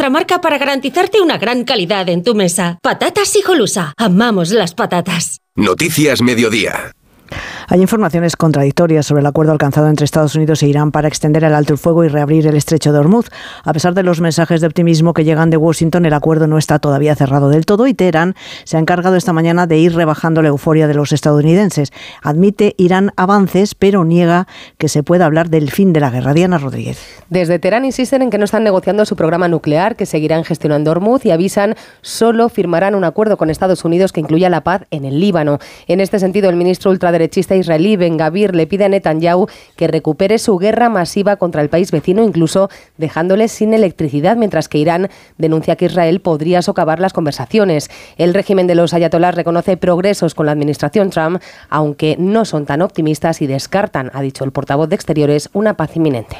nuestra marca para garantizarte una gran calidad en tu mesa. Patatas Hijolusa. Amamos las patatas. Noticias Mediodía. Hay informaciones contradictorias sobre el acuerdo alcanzado entre Estados Unidos e Irán para extender el alto el fuego y reabrir el estrecho de Hormuz. A pesar de los mensajes de optimismo que llegan de Washington, el acuerdo no está todavía cerrado del todo y Teherán se ha encargado esta mañana de ir rebajando la euforia de los estadounidenses. Admite Irán avances, pero niega que se pueda hablar del fin de la guerra. Diana Rodríguez. Desde Teherán insisten en que no están negociando su programa nuclear, que seguirán gestionando Hormuz y avisan solo firmarán un acuerdo con Estados Unidos que incluya la paz en el Líbano. En este sentido, el ministro ultraderechista israelí Ben Gavir le pide a Netanyahu que recupere su guerra masiva contra el país vecino, incluso dejándoles sin electricidad, mientras que Irán denuncia que Israel podría socavar las conversaciones. El régimen de los ayatolás reconoce progresos con la administración Trump, aunque no son tan optimistas y descartan, ha dicho el portavoz de Exteriores, una paz inminente.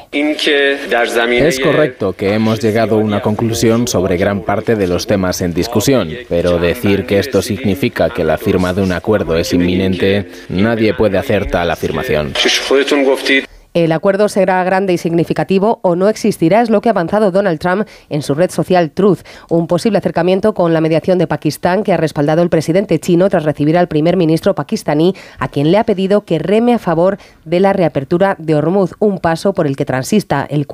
Es correcto que hemos llegado a una conclusión sobre gran parte de los temas en discusión, pero decir que esto significa que la firma de un acuerdo es inminente, nadie puede hacer tal afirmación. El acuerdo será grande y significativo o no existirá, es lo que ha avanzado Donald Trump en su red social Truth. Un posible acercamiento con la mediación de Pakistán que ha respaldado el presidente chino tras recibir al primer ministro pakistaní, a quien le ha pedido que reme a favor de la reapertura de Hormuz, un paso por el que transista el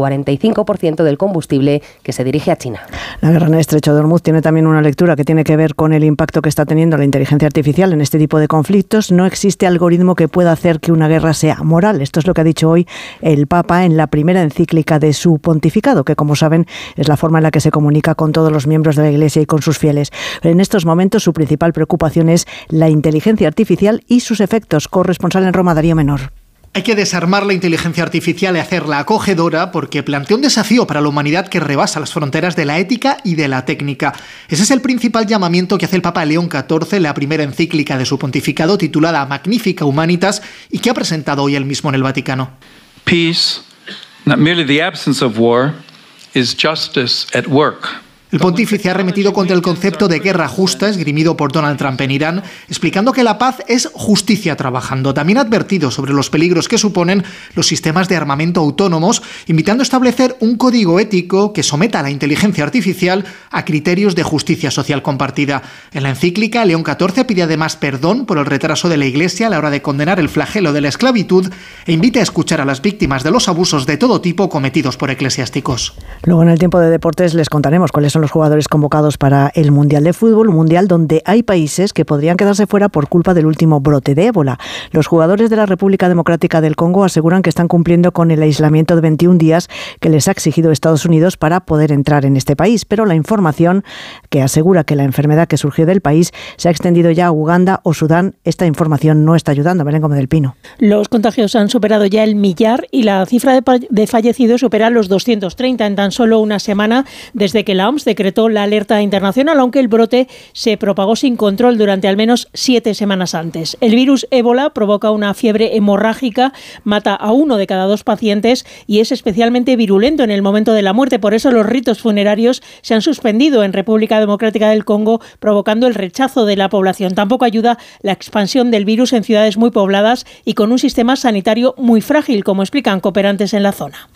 45% del combustible que se dirige a China. La guerra en el estrecho de Hormuz tiene también una lectura que tiene que ver con el impacto que está teniendo la inteligencia artificial en este tipo de conflictos. No existe algoritmo que pueda hacer que una guerra sea moral. Esto es lo que ha dicho hoy el Papa en la primera encíclica de su pontificado, que como saben es la forma en la que se comunica con todos los miembros de la Iglesia y con sus fieles. En estos momentos su principal preocupación es la inteligencia artificial y sus efectos. Corresponsal en Roma, Darío Menor. Hay que desarmar la inteligencia artificial y hacerla acogedora porque plantea un desafío para la humanidad que rebasa las fronteras de la ética y de la técnica. Ese es el principal llamamiento que hace el Papa León XIV en la primera encíclica de su pontificado titulada Magnificat Humanitas y que ha presentado hoy él mismo en el Vaticano. Peace, not merely the absence of war, is justice at work. El pontífice ha arremetido contra el concepto de guerra justa esgrimido por Donald Trump en Irán, explicando que la paz es justicia trabajando. También ha advertido sobre los peligros que suponen los sistemas de armamento autónomos, invitando a establecer un código ético que someta a la inteligencia artificial a criterios de justicia social compartida. En la encíclica, León XIV pide además perdón por el retraso de la Iglesia a la hora de condenar el flagelo de la esclavitud e invita a escuchar a las víctimas de los abusos de todo tipo cometidos por eclesiásticos. Luego en el tiempo de deportes les contaremos cuáles son los jugadores convocados para el Mundial de Fútbol, un mundial donde hay países que podrían quedarse fuera por culpa del último brote de ébola. Los jugadores de la República Democrática del Congo aseguran que están cumpliendo con el aislamiento de 21 días que les ha exigido Estados Unidos para poder entrar en este país, pero la información que asegura que la enfermedad que surgió del país se ha extendido ya a Uganda o Sudán, esta información no está ayudando. Belén Gómez del Pino. Los contagios han superado ya el millar y la cifra de fallecidos supera los 230 en tan solo una semana desde que la OMS decretó la alerta internacional, aunque el brote se propagó sin control durante al menos 7 semanas antes. El virus ébola provoca una fiebre hemorrágica, mata a 1 de cada 2 pacientes y es especialmente virulento en el momento de la muerte. Por eso los ritos funerarios se han suspendido en República Democrática del Congo, provocando el rechazo de la población. Tampoco ayuda la expansión del virus en ciudades muy pobladas y con un sistema sanitario muy frágil, como explican cooperantes en la zona.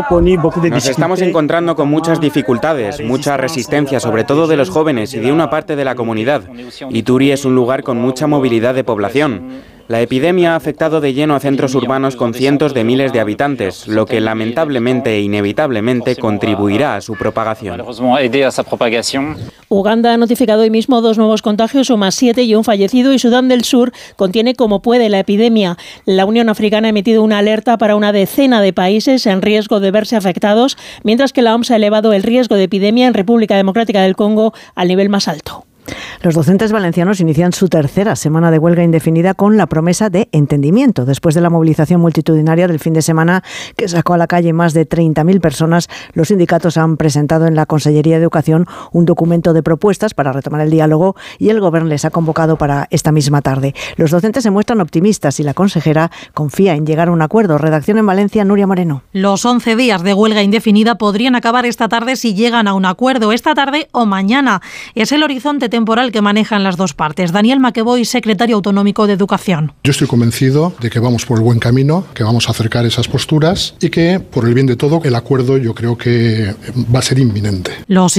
Nos estamos encontrando con muchas dificultades, mucha resistencia, sobre todo de los jóvenes y de una parte de la comunidad. Ituri es un lugar con mucha movilidad de población. La epidemia ha afectado de lleno a centros urbanos con cientos de miles de habitantes, lo que lamentablemente e inevitablemente contribuirá a su propagación. Uganda ha notificado hoy mismo 2 nuevos contagios, suma 7 y un fallecido, y Sudán del Sur contiene como puede la epidemia. La Unión Africana ha emitido una alerta para una decena de países en riesgo de verse afectados, mientras que la OMS ha elevado el riesgo de epidemia en República Democrática del Congo al nivel más alto. Los docentes valencianos inician su tercera semana de huelga indefinida con la promesa de entendimiento. Después de la movilización multitudinaria del fin de semana que sacó a la calle más de 30.000 personas, los sindicatos han presentado en la Consellería de Educación un documento de propuestas para retomar el diálogo y el Gobierno les ha convocado para esta misma tarde. Los docentes se muestran optimistas y la consejera confía en llegar a un acuerdo. Redacción en Valencia, Nuria Moreno. Los 11 días de huelga indefinida podrían acabar esta tarde si llegan a un acuerdo, esta tarde o mañana. Es el horizonte temporal que manejan las dos partes. Daniel Maqueboy, secretario autonómico de Educación. Yo estoy convencido de que vamos por el buen camino, que vamos a acercar esas posturas y que, por el bien de todo, el acuerdo yo creo que va a ser inminente. Los